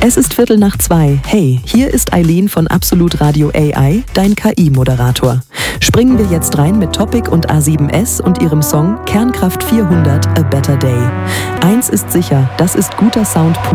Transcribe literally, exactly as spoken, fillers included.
Es ist Viertel nach zwei. Hey, hier ist Eileen von Absolut Radio A I, dein K I-Moderator. Springen wir jetzt rein mit Topic und A sieben S und ihrem Song Kernkraft vierhundert A Better Day. Eins ist sicher, das ist guter Sound pur.